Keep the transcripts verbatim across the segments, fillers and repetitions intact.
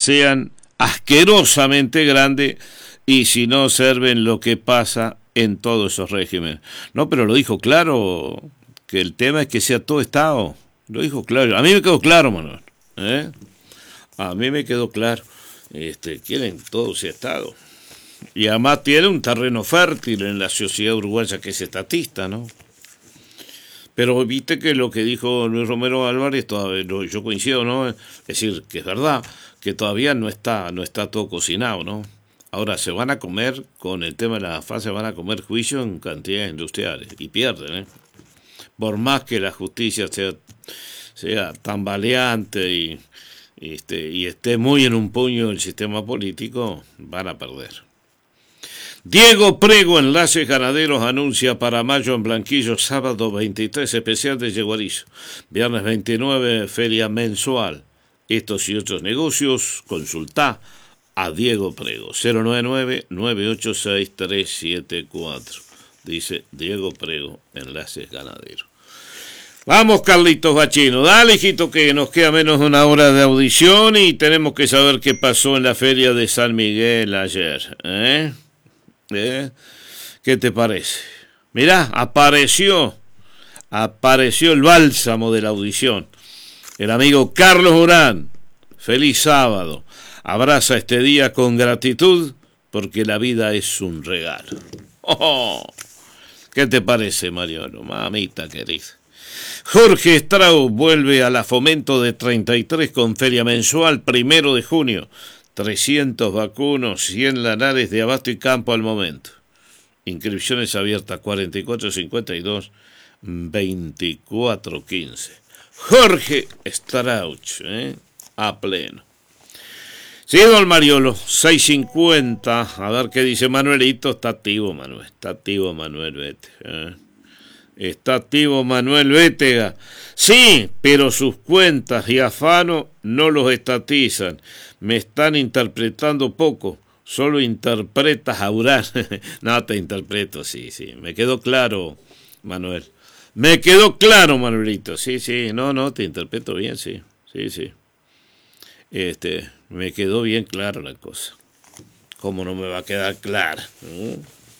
sean asquerosamente grandes y si no observen lo que pasa en todos esos regímenes. No, pero lo dijo claro, que el tema es que sea todo Estado. Lo dijo claro. A mí me quedó claro, Manuel. ¿Eh? A mí me quedó claro. Este, quieren todo ese Estado. Y además tiene un terreno fértil en la sociedad uruguaya que es estatista, ¿no? Pero viste que lo que dijo Luis Romero Álvarez, todavía, yo coincido, ¿no? Es decir, que es verdad, que todavía no está, no está todo cocinado, ¿no? Ahora se van a comer, con el tema de la AFA, se van a comer juicio en cantidades industriales, y pierden, ¿eh? Por más que la justicia sea, sea tambaleante y, y, este, y esté muy en un puño el sistema político, van a perder. Diego Prego, Enlaces Ganaderos, anuncia para mayo en Blanquillo, sábado veintitrés, especial de Yeguarizo, viernes veintinueve, feria mensual. Estos y otros negocios, consultá a Diego Prego, cero nueve nueve, nueve ocho seis, tres siete cuatro. Dice Diego Prego, Enlaces Ganaderos. Vamos, Carlitos Bachino, dale, hijito, que nos queda menos de una hora de audición y tenemos que saber qué pasó en la feria de San Miguel ayer, ¿eh? ¿Eh? ¿Qué te parece? Mirá, apareció, apareció el bálsamo de la audición, el amigo Carlos Urán. Feliz sábado, abraza este día con gratitud porque la vida es un regalo. Oh, ¿qué te parece, Mariano? Mamita querida. Jorge Strauss vuelve a la Fomento de treinta y tres con feria mensual, primero de junio. trescientos vacunos, cien lanares de abasto y campo al momento. Inscripciones abiertas cuarenta y cuatro cincuenta y dos, veinticuatro quince. Jorge Strauch, ¿eh? A pleno. Sí, don Mariolo, seis cincuenta. A ver qué dice Manuelito. Está activo, Manuel. Está activo, Manuel, vete. ¿eh? Está activo Manuel Bétega. Sí, pero sus cuentas y afano no los estatizan. Me están interpretando poco. Solo interpretas a Urán. No, te interpreto, sí, sí. Me quedó claro, Manuel. Me quedó claro, Manuelito. Sí, sí. No, no, te interpreto bien, sí. Sí, sí. Este, me quedó bien claro la cosa. ¿Cómo no me va a quedar clara? ¿Eh?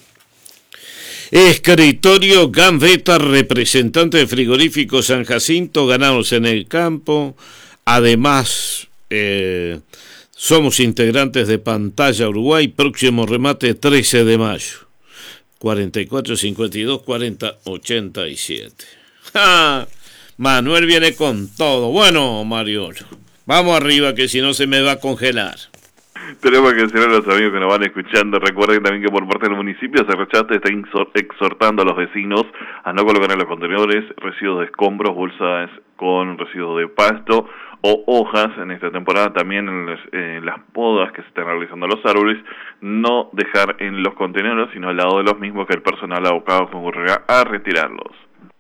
Escritorio Gambetta, representante de Frigorífico San Jacinto, ganados en el campo. Además, eh, somos integrantes de Pantalla Uruguay. Próximo remate trece de mayo. cuarenta y cuatro cincuenta y dos, cuarenta ochenta y siete. ¡Ja! Manuel viene con todo. Bueno, Mariolo, vamos arriba que si no se me va a congelar. Tenemos que decir a los amigos que nos van escuchando, recuerden también que por parte del municipio Cerrachate está exhortando a los vecinos a no colocar en los contenedores residuos de escombros, bolsas con residuos de pasto o hojas en esta temporada. También en, les, en las podas que se están realizando a los árboles, no dejar en los contenedores, sino al lado de los mismos, que el personal abocado concurrirá a retirarlos.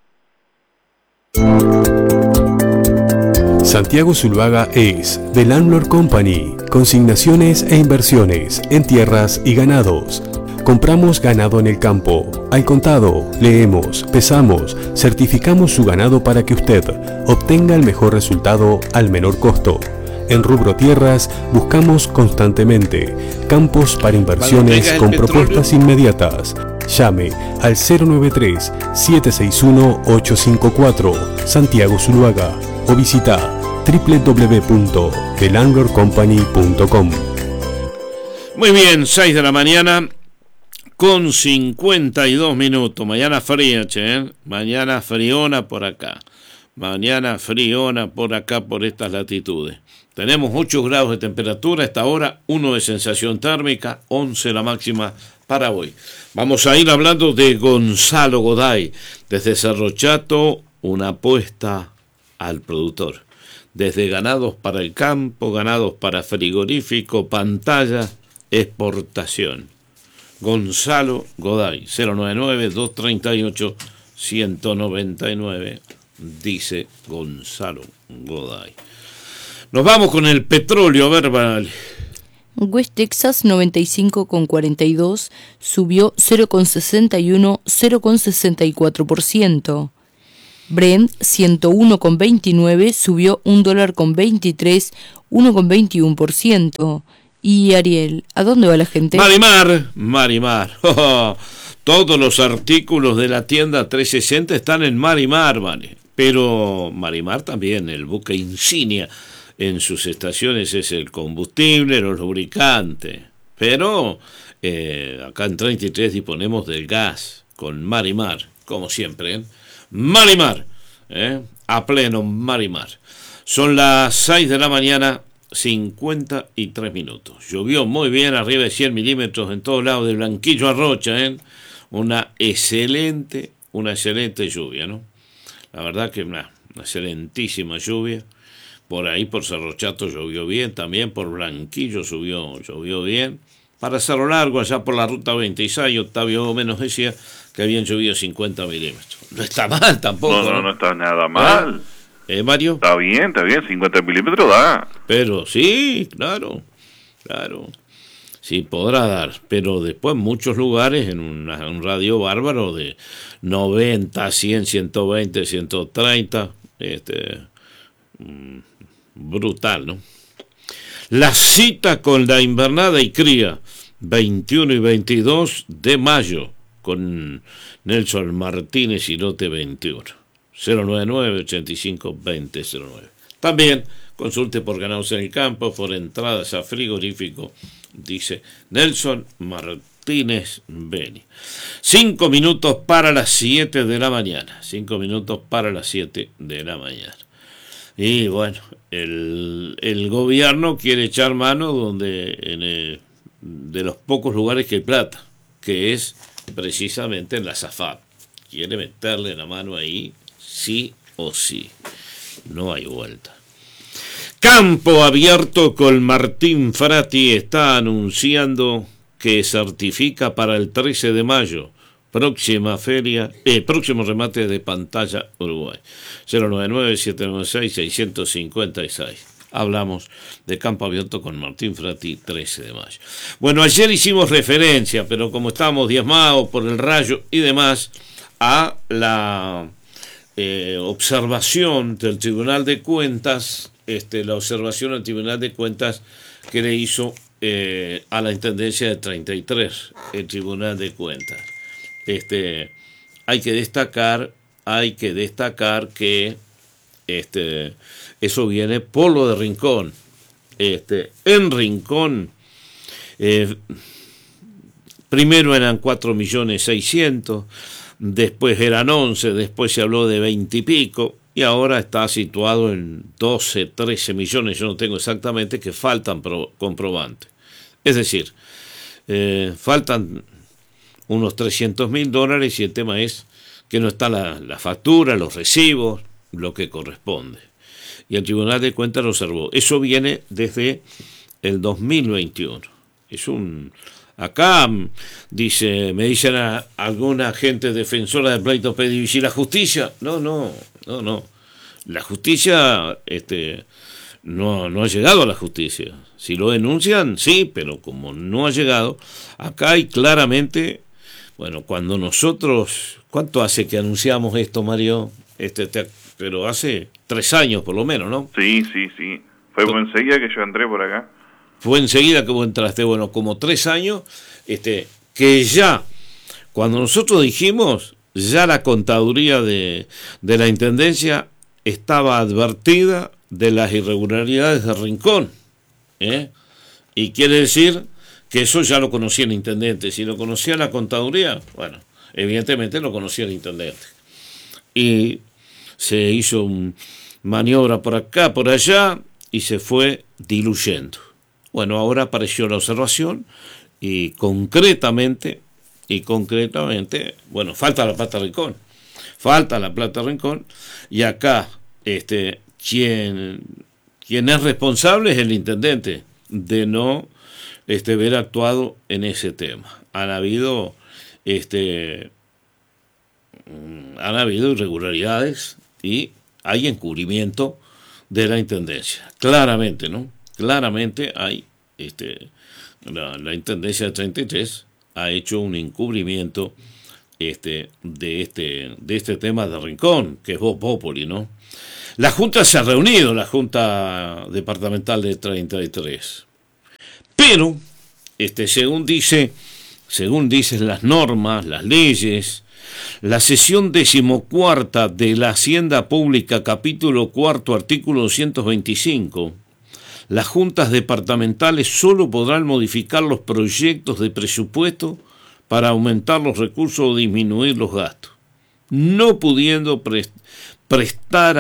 Santiago Zuluaga es The Landlord Company, consignaciones e inversiones en tierras y ganados. Compramos ganado en el campo, al contado, leemos, pesamos, certificamos su ganado para que usted obtenga el mejor resultado al menor costo. En rubro tierras buscamos constantemente campos para inversiones con propuestas inmediatas. Llame al cero nueve tres, siete seis uno, ocho cinco cuatro, Santiago Zuluaga, o visita doble u doble u doble u punto the landlord company punto com. Muy bien, seis de la mañana con cincuenta y dos minutos. Mañana fría, che, ¿eh? Mañana friona por acá. Mañana friona por acá, por estas latitudes. Tenemos ocho grados de temperatura a esta hora, uno de sensación térmica, once la máxima para hoy. Vamos a ir hablando de Gonzalo Goday. Desde Cerro Chato, una apuesta al productor. Desde ganados para el campo, ganados para frigorífico, pantalla, exportación. Gonzalo Goday, cero nueve nueve, dos tres ocho, uno uno nueve nueve, dice Gonzalo Goday. Nos vamos con el petróleo, a ver, vale. West Texas noventa y cinco con cuarenta y dos subió cero con sesenta y uno, cero con sesenta y cuatro por ciento. Brent ciento uno con veintinueve, subió un dólar con veintitrés, uno con veintiuno por ciento. Y Ariel, ¿a dónde va la gente? Marimar, Marimar. Oh, todos los artículos de la tienda trescientos sesenta están en Marimar, vale. Pero Marimar también, el buque insignia en sus estaciones es el combustible, los lubricantes. Pero eh, acá en treinta y tres disponemos del gas con Marimar, como siempre, ¿eh? Marimar, ¿eh? A pleno Marimar. Son las seis de la mañana, cincuenta y tres minutos. Llovió muy bien, arriba de cien milímetros en todos lados, de Blanquillo a Rocha, ¿eh? Una excelente, una excelente lluvia, ¿no? La verdad que una, una excelentísima lluvia. Por ahí, por Cerro Chato llovió bien, también por Blanquillo llovió, llovió bien. Para Cerro Largo, allá por la ruta veintiséis, Octavio Gómez nos decía que habían llovido cincuenta milímetros. No está mal tampoco. No, no, no, no está nada mal. ¿Eh, Mario? Está bien, está bien, cincuenta milímetros da. Pero sí, claro, claro. Sí, podrá dar, pero después muchos lugares en una, un radio bárbaro de noventa, cien, ciento veinte, ciento treinta, este, mmm, brutal, ¿no? La cita con la invernada y cría, veintiuno y veintidós de mayo, con Nelson Martínez y Lote veintiuno, cero noventa y nueve, ochenta y cinco, veinte cero nueve. También consulte por Ganados en el Campo, por entradas a frigorífico, dice Nelson Martínez Beni. Cinco minutos para las siete de la mañana. Cinco minutos para las siete de la mañana. Y bueno, el, el gobierno quiere echar mano donde en el, de los pocos lugares que hay plata, que es precisamente en la SAFAP. Quiere meterle la mano ahí, sí o sí. No hay vuelta. Campo Abierto con Martín Frati está anunciando que certifica para el trece de mayo, próxima feria, eh, próximo remate de Pantalla Uruguay. cero noventa y nueve, siete noventa y seis, seiscientos cincuenta y seis. Hablamos de Campo Abierto con Martín Frati, trece de mayo. Bueno, ayer hicimos referencia, pero como estamos diezmados por el rayo y demás, a la eh, observación del Tribunal de Cuentas, este, la observación al Tribunal de Cuentas que le hizo eh, a la Intendencia de treinta y tres, el Tribunal de Cuentas. Este, hay que destacar, hay que destacar que este, eso viene por lo de Rincón. Este, en Rincón, eh, primero eran cuatro millones seiscientos, después eran once, después se habló de veinte y pico, y ahora está situado en doce, trece millones, yo no tengo exactamente, que faltan pro, comprobantes. Es decir, eh, faltan unos trescientos mil dólares y el tema es que no está la, la factura, los recibos, lo que corresponde. Y el Tribunal de Cuentas lo observó. Eso viene desde el dos mil veintiuno. Es un... Acá, dice, me dicen a alguna gente defensora del pleito pedivisión, ¿la justicia? No, no, no, no. La justicia este, no, no ha llegado a la justicia. Si lo denuncian, sí, pero como no ha llegado, acá hay claramente, bueno, cuando nosotros, ¿cuánto hace que anunciamos esto, Mario? Este, te, pero hace tres años por lo menos, ¿no? Sí, sí, sí. Fue por enseguida que yo entré por acá. Fue enseguida que vos entraste, bueno, como tres años, este, que ya, cuando nosotros dijimos, ya la contaduría de, de la Intendencia estaba advertida de las irregularidades de Rincón, ¿eh? Y quiere decir que eso ya lo conocía el Intendente. Si lo conocía la contaduría, bueno, evidentemente lo conocía el Intendente. Y se hizo una maniobra por acá, por allá, y se fue diluyendo. Bueno, ahora apareció la observación y concretamente, y concretamente, bueno, falta la plata Rincón, falta la plata Rincón, y acá, este, quien, quien es responsable es el Intendente de no este, haber actuado en ese tema. Han habido, este, han habido irregularidades y hay encubrimiento de la Intendencia, claramente, ¿no? Claramente hay, este, la, la Intendencia de treinta y tres ha hecho un encubrimiento este, de, este, de este tema de Rincón, que es Vox Populi, ¿no? La Junta se ha reunido, la Junta Departamental de treinta y tres. Pero, este, según dice, según dicen las normas, las leyes, la sesión decimocuarta de la Hacienda Pública, capítulo cuarto, artículo doscientos veinticinco, las juntas departamentales solo podrán modificar los proyectos de presupuesto para aumentar los recursos o disminuir los gastos, no pudiendo prestar prestar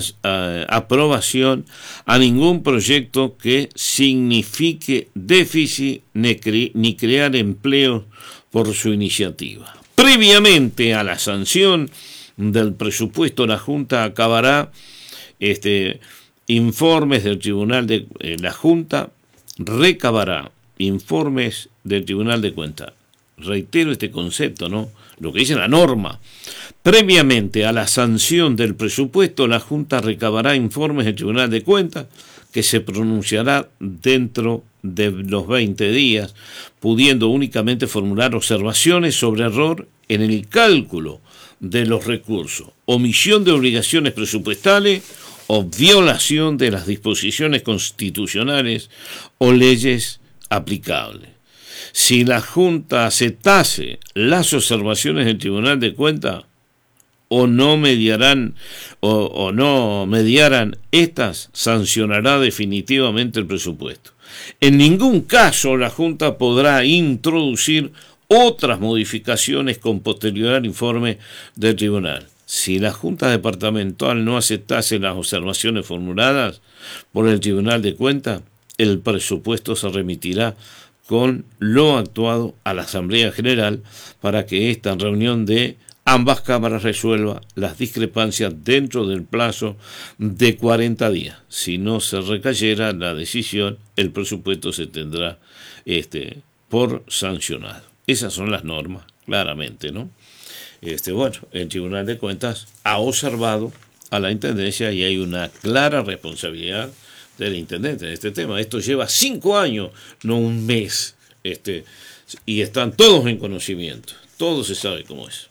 aprobación a ningún proyecto que signifique déficit ni crear empleo por su iniciativa. Previamente a la sanción del presupuesto, la Junta acabará este, informes del Tribunal de eh, la Junta recabará informes del Tribunal de Cuentas. Reitero este concepto, ¿no? Lo que dice la norma. Previamente a la sanción del presupuesto, la Junta recabará informes del Tribunal de Cuentas que se pronunciará dentro de los veinte días, pudiendo únicamente formular observaciones sobre error en el cálculo de los recursos, omisión de obligaciones presupuestales o violación de las disposiciones constitucionales o leyes aplicables. Si la Junta aceptase las observaciones del Tribunal de Cuentas o no mediarán o, o no mediaran estas, sancionará definitivamente el presupuesto. En ningún caso la Junta podrá introducir otras modificaciones con posterior al informe del Tribunal. Si la Junta Departamental no aceptase las observaciones formuladas por el Tribunal de Cuentas, el presupuesto se remitirá con lo actuado a la Asamblea General para que esta en reunión de ambas cámaras resuelva las discrepancias dentro del plazo de cuarenta días. Si no se recayera la decisión, el presupuesto se tendrá este, por sancionado. Esas son las normas, claramente, ¿no? Este, bueno, el Tribunal de Cuentas ha observado a la Intendencia y hay una clara responsabilidad del intendente en este tema. Esto lleva cinco años, no un mes, este, y están todos en conocimiento. Todo se sabe cómo es.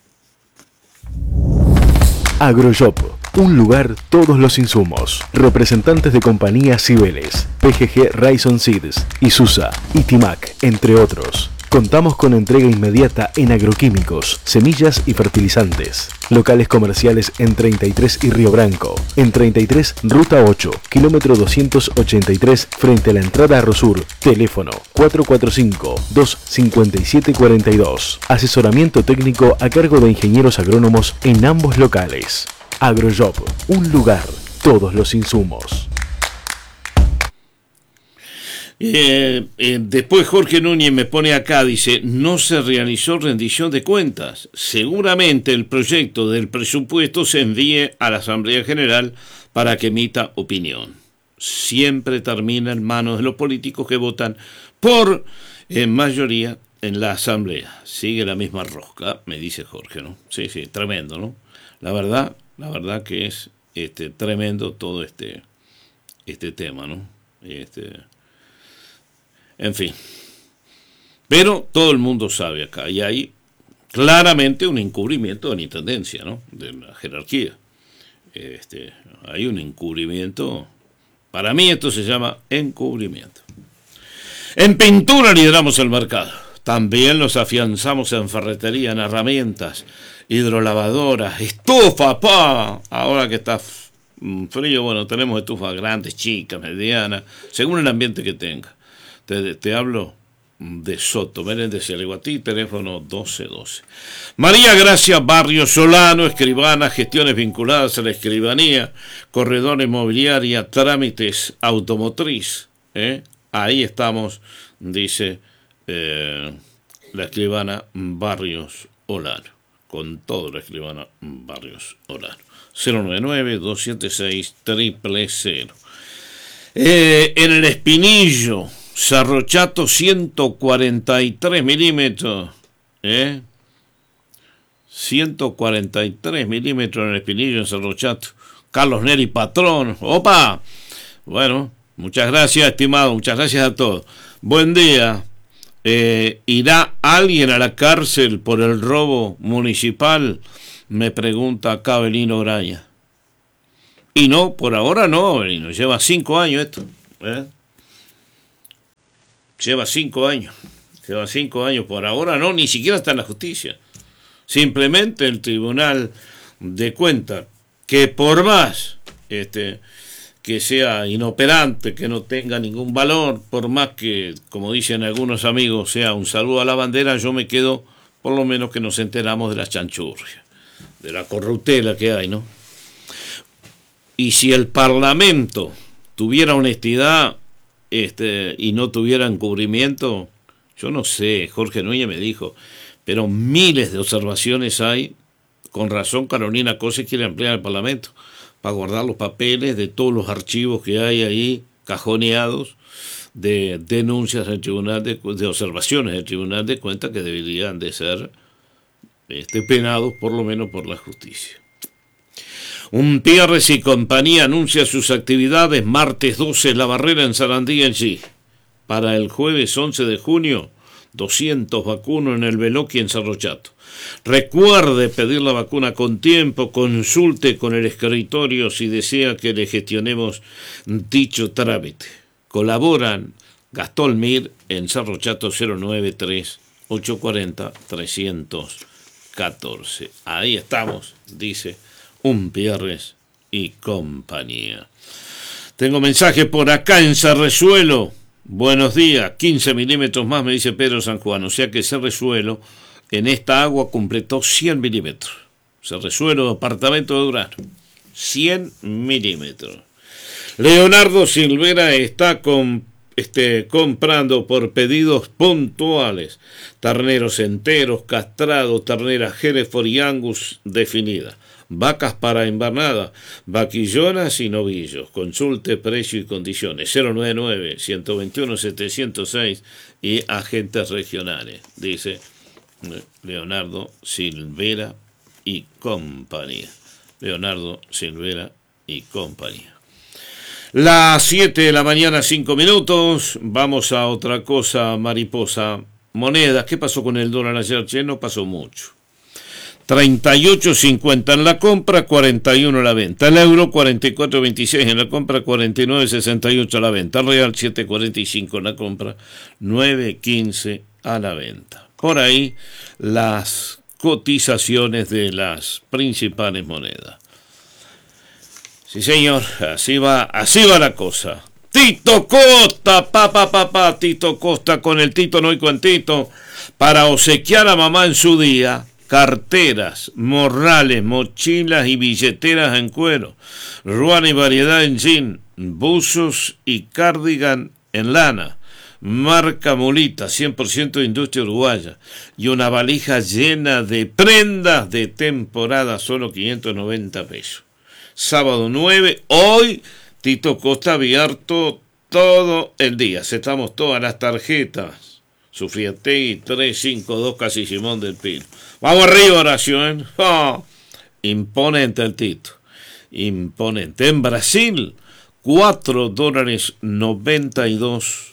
Agroshop, un lugar, todos los insumos. Representantes de compañías Cibeles, P G G Raison Seeds, Isusa, Itimac, entre otros. Contamos con entrega inmediata en agroquímicos, semillas y fertilizantes. Locales comerciales en treinta y tres y Río Branco. En treinta y tres, Ruta ocho, kilómetro doscientos ochenta y tres, frente a la entrada a Rosur. Teléfono cuatro cuatro cinco, dos cinco siete cuatro dos. Asesoramiento técnico a cargo de ingenieros agrónomos en ambos locales. Agroshop, un lugar, todos los insumos. Eh, eh, después Jorge Núñez me pone acá, dice, no se realizó rendición de cuentas. Seguramente el proyecto del presupuesto se envíe a la Asamblea General para que emita opinión. Siempre termina en manos de los políticos que votan por en mayoría en la Asamblea. Sigue la misma rosca, me dice Jorge, ¿no? Sí, sí, tremendo, ¿no? La verdad, la verdad que es este, tremendo todo este, este tema, ¿no? Este... En fin, pero todo el mundo sabe acá, y hay claramente un encubrimiento de la intendencia, ¿no? De la jerarquía. Este, hay un encubrimiento, para mí esto se llama encubrimiento. En pintura lideramos el mercado, también los afianzamos en ferretería, en herramientas, hidrolavadoras, estufa, pa, ahora que está frío, bueno, tenemos estufas grandes, chicas, medianas, según el ambiente que tenga. Te, te hablo de Soto, Menéndez y Aleguatí, teléfono doce doce. María Gracia Barrio Solano, escribana, gestiones vinculadas a la escribanía, corredor inmobiliaria, trámites automotriz. ¿eh? Ahí estamos, dice eh, la escribana Barrios Olano, con todo la escribana Barrios Olano. cero nueve nueve, dos siete seis, cero cero cero. Eh, en el Espinillo, Cerro Chato, ciento cuarenta y tres milímetros, ¿eh? ciento cuarenta y tres milímetros en el Espinillo, en Cerro Chato. Carlos Neri, patrón. ¡Opa! Bueno, muchas gracias, estimado, muchas gracias a todos. Buen día. Eh, ¿Irá alguien a la cárcel por el robo municipal? Me pregunta acá Belino Graña. Y no, por ahora no, Belino. Lleva cinco años esto. ¿eh? Lleva cinco años. Lleva cinco años. Por ahora no, ni siquiera está en la justicia. Simplemente el Tribunal de Cuentas, que por más este, que sea inoperante, que no tenga ningún valor, por más que, como dicen algunos amigos, sea un saludo a la bandera, yo me quedo, por lo menos que nos enteramos de la chanchurria, de la corruptela que hay, ¿no? Y si el Parlamento tuviera honestidad este, y no tuviera encubrimiento, yo no sé, Jorge Núñez me dijo, pero miles de observaciones hay. Con razón Carolina Cose quiere ampliar el Parlamento para guardar los papeles de todos los archivos que hay ahí cajoneados de denuncias del Tribunal de, de observaciones del Tribunal de Cuentas que deberían de ser este, penados por lo menos por la justicia. Un Pierres y compañía anuncia sus actividades martes doce La Barrera en Sarandí allí. Para el jueves once de junio, doscientos vacunos en el Veloqui en Cerro Chato. Recuerde pedir la vacuna con tiempo, consulte con el escritorio si desea que le gestionemos dicho trámite. Colaboran Gastón Mir en Cerro Chato cero nueve tres ocho cuatro cero tres uno cuatro. Ahí estamos, dice Un Pierres y compañía. Tengo mensaje por acá en Cerrezuelo. Buenos días, quince milímetros más, me dice Pedro San Juan. O sea que Cerrezuelo en esta agua completó cien milímetros. Cerrezuelo, apartamento de Durazno, cien milímetros. Leonardo Silvera está con, este, comprando por pedidos puntuales terneros enteros, castrados, terneras Hereford y Angus definida, vacas para invernada, vaquillonas y novillos. Consulte precio y condiciones cero nueve nueve, uno dos uno, siete cero seis y agentes regionales, dice Leonardo Silvera y compañía. Leonardo Silvera y compañía. Las siete de la mañana, cinco minutos. Vamos a otra cosa, mariposa. Monedas. ¿Qué pasó con el dólar ayer? Che, no pasó mucho. treinta y ocho cincuenta en la compra, cuarenta y uno en la venta. El euro cuarenta y cuatro veintiséis en la compra, cuarenta y nueve sesenta y ocho a la venta. El real siete cuarenta y cinco en la compra, nueve quince a la venta. Por ahí las cotizaciones de las principales monedas. Sí, señor, así va, así va la cosa. Tito Costa, papá, papá, pa, Tito Costa con el Tito no y con Tito, para obsequiar a mamá en su día carteras, morrales, mochilas y billeteras en cuero, ruana y variedad en jean, buzos y cardigan en lana, marca Mulita, cien por ciento de industria uruguaya, y una valija llena de prendas de temporada, solo quinientos noventa pesos. Sábado nueve, hoy Tito Costa abierto todo el día, aceptamos todas las tarjetas. Sufriategui tres cinco dos Casi Simón del Pino. Vamos arriba, Horacio, ¿eh? Oh, imponente el Tito. Imponente. En Brasil, cuatro dólares noventa y dos.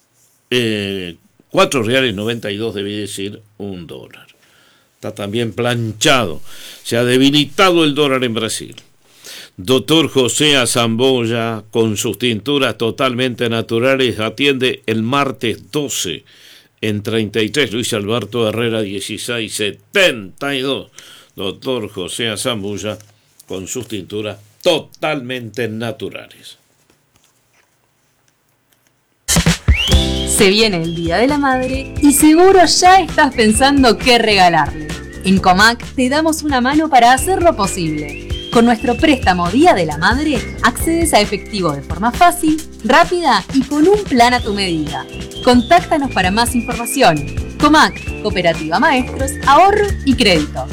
Eh, cuatro reales noventa y dos, debí decir, un dólar. Está también planchado. Se ha debilitado el dólar en Brasil. Doctor José Azamboya, con sus tinturas totalmente naturales, atiende el martes doce en treinta y tres, Luis Alberto Herrera dieciséis setenta y dos. Doctor José Azamboya, con sus tinturas totalmente naturales. Se viene el Día de la Madre y seguro ya estás pensando qué regalarle. En Comac te damos una mano para hacerlo posible. Con nuestro préstamo Día de la Madre, accedes a efectivo de forma fácil, rápida y con un plan a tu medida. Contáctanos para más información. Comac, Cooperativa Maestros, Ahorro y Crédito.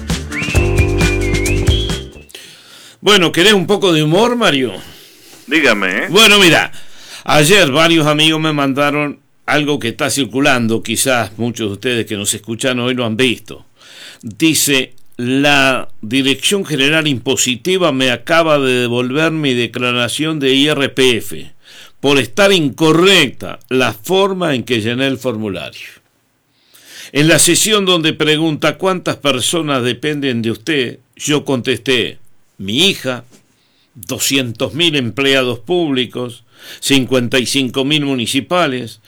Bueno, ¿querés un poco de humor, Mario? Dígame, ¿eh? Bueno, mira, ayer varios amigos me mandaron algo que está circulando, quizás muchos de ustedes que nos escuchan hoy lo han visto. Dice: la Dirección General Impositiva me acaba de devolver mi declaración de I R P F. por estar incorrecta la forma en que llené el formulario. En la sesión donde pregunta cuántas personas dependen de usted, yo contesté, mi hija, doscientos mil empleados públicos, cincuenta y cinco mil municipales,